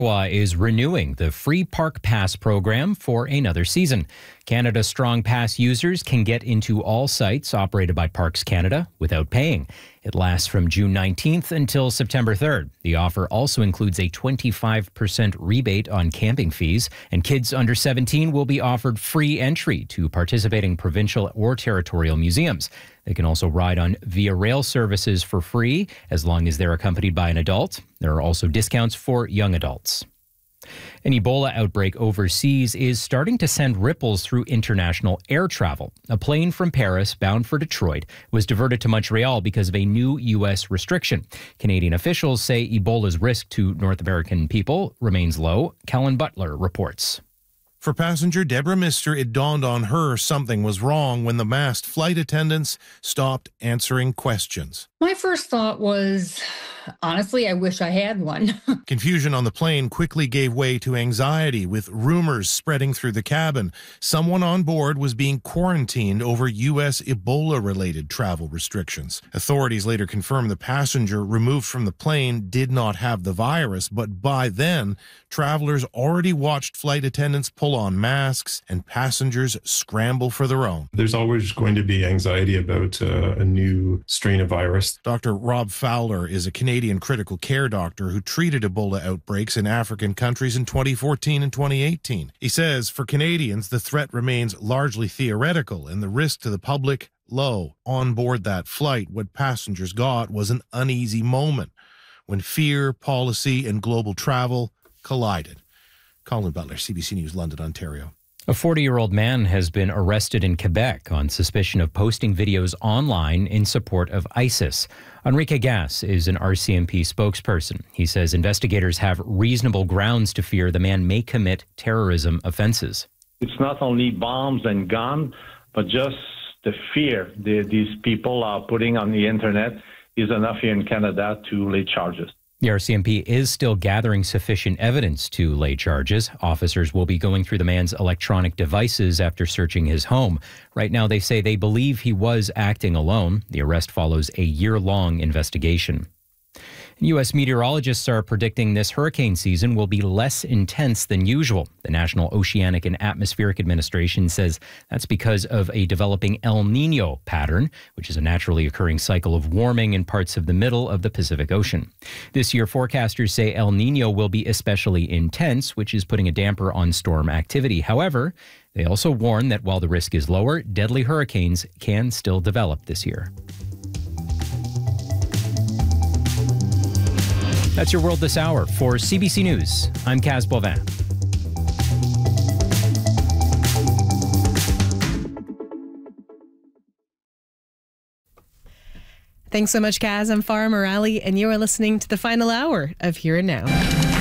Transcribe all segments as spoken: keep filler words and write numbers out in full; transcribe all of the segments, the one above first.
Ottawa is renewing the free Park Pass program for another season. Canada Strong Pass users can get into all sites operated by Parks Canada without paying. It lasts from June nineteenth until September third. The offer also includes a twenty-five percent rebate on camping fees, and kids under seventeen will be offered free entry to participating provincial or territorial museums. They can also ride on Via Rail services for free as long as they're accompanied by an adult. There are also discounts for young adults. An Ebola outbreak overseas is starting to send ripples through international air travel. A plane from Paris bound for Detroit was diverted to Montreal because of a new U S restriction. Canadian officials say Ebola's risk to North American people remains low. Kellen Butler reports. For passenger Deborah Mister, it dawned on her something was wrong when the masked flight attendants stopped answering questions. My first thought was, honestly, I wish I had one. Confusion on the plane quickly gave way to anxiety, with rumors spreading through the cabin. Someone on board was being quarantined over U S Ebola-related travel restrictions. Authorities later confirmed the passenger removed from the plane did not have the virus, but by then, travelers already watched flight attendants pull on masks and passengers scramble for their own. There's always going to be anxiety about uh, a new strain of virus. Doctor Rob Fowler is a Canadian critical care doctor who treated Ebola outbreaks in African countries in twenty fourteen and twenty eighteen. He says for Canadians, the threat remains largely theoretical and the risk to the public low. On board that flight, what passengers got was an uneasy moment when fear, policy, and global travel collided. Colin Butler, C B C News, London, Ontario. A forty-year-old man has been arrested in Quebec on suspicion of posting videos online in support of ISIS. Enrique Gas is an R C M P spokesperson. He says investigators have reasonable grounds to fear the man may commit terrorism offenses. It's not only bombs and guns, but just the fear that these people are putting on the internet is enough here in Canada to lay charges. The R C M P is still gathering sufficient evidence to lay charges. Officers will be going through the man's electronic devices after searching his home. Right now, they say they believe he was acting alone. The arrest follows a year-long investigation. U S meteorologists are predicting this hurricane season will be less intense than usual. The National Oceanic and Atmospheric Administration says that's because of a developing El Nino pattern, which is a naturally occurring cycle of warming in parts of the middle of the Pacific Ocean. This year, forecasters say El Nino will be especially intense, which is putting a damper on storm activity. However, they also warn that while the risk is lower, deadly hurricanes can still develop this year. That's your World This Hour. For C B C News, I'm Kaz Bovin. Thanks so much, Kaz. I'm Farah Morali, and you are listening to the final hour of Here and Now.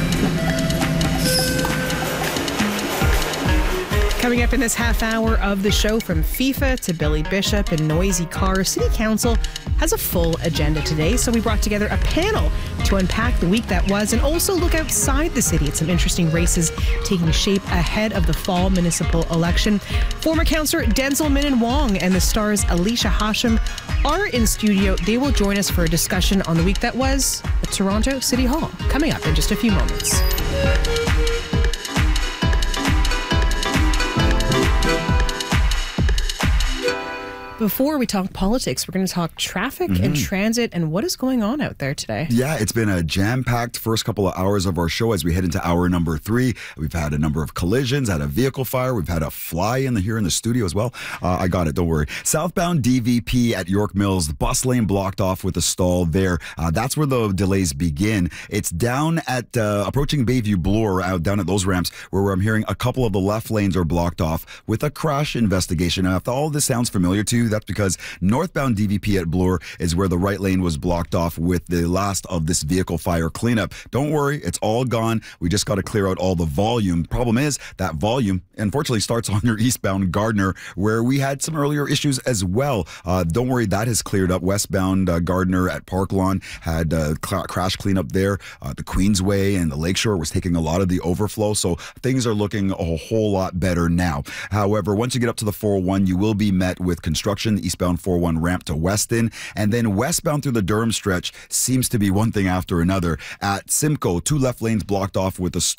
Coming up in this half hour of the show, from FIFA to Billy Bishop and noisy cars, City Council has a full agenda today. So we brought together a panel to unpack the week that was and also look outside the city at some interesting races taking shape ahead of the fall municipal election. Former councillor Denzel Minnan-Wong and the Star's Alicia Hashim are in studio. They will join us for a discussion on the week that was at Toronto City Hall, coming up in just a few moments. Before we talk politics, we're going to talk traffic mm-hmm. and transit and what is going on out there today. Yeah, it's been a jam-packed first couple of hours of our show as we head into hour number three. We've had a number of collisions, had a vehicle fire. We've had a fly in the here in the studio as well. Uh, I got it, don't worry. Southbound D V P at York Mills, the bus lane blocked off with a stall there. Uh, that's where the delays begin. It's down at uh, approaching Bayview Bloor, out down at those ramps where I'm hearing a couple of the left lanes are blocked off with a crash investigation. Now, if all this sounds familiar to you, that's because northbound D V P at Bloor is where the right lane was blocked off with the last of this vehicle fire cleanup. Don't worry, it's all gone. We just got to clear out all the volume. Problem is, that volume, unfortunately, starts on your eastbound Gardner, where we had some earlier issues as well. Uh, don't worry, that has cleared up. Westbound uh, Gardner at Park Lawn had uh, cl- crash cleanup there. Uh, the Queensway and the Lakeshore was taking a lot of the overflow, so things are looking a whole lot better now. However, once you get up to the four oh one, you will be met with construction construction, the eastbound four one ramp to Weston. And then westbound through the Durham stretch seems to be one thing after another. At Simcoe, two left lanes blocked off with a